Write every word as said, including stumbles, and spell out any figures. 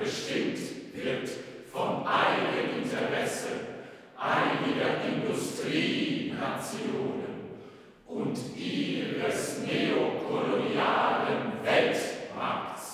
bestimmt wird vom Eigeninteresse einiger Industrienationen und ihrer